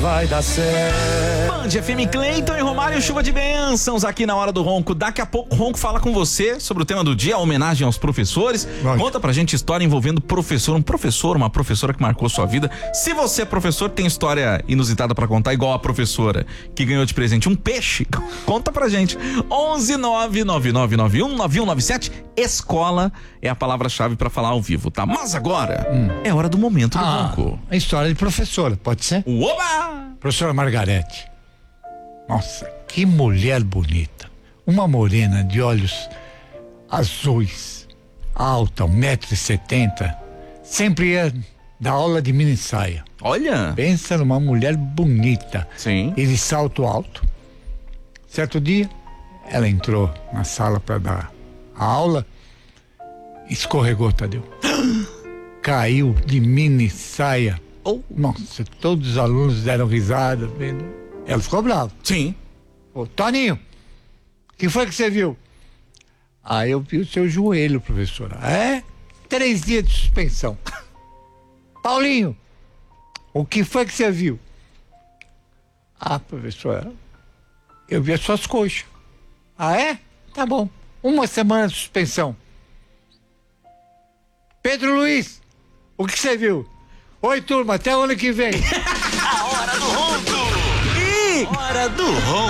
Vai dar certo. Band FM, Cleiton e Romário, chuva de bênçãos aqui na Hora do Ronco. Daqui a pouco o Ronco fala com você sobre o tema do dia, a homenagem aos professores. Conta pra gente história envolvendo uma professora que marcou sua vida. Se você é professor, tem história inusitada pra contar, igual a professora que ganhou de presente um peixe, conta pra gente. 11999919197. Escola é a palavra-chave pra falar ao vivo, tá? Mas agora é hora do momento do Ronco. A história de professora, pode ser? Oba! Professora Margarete. Nossa, que mulher bonita. Uma morena de olhos azuis, alta, 1,70 m. Sempre ia dar aula de mini saia. Olha! Pensa numa mulher bonita. Sim. E de salto alto. Certo dia, ela entrou na sala para dar a aula, escorregou, Tadeu. Caiu de mini saia. Nossa, todos os alunos deram risada vendo. Ela ficou brava. Sim. Ô, Toninho, o que foi que você viu? Eu vi o seu joelho, professora. 3 dias de suspensão. Paulinho, o que foi que você viu? Professora, eu vi as suas coxas. Tá bom. 1 semana de suspensão. Pedro Luiz, o que você viu? Oi, turma, até o ano que vem. A Hora do Ronco. Hora do Ronco.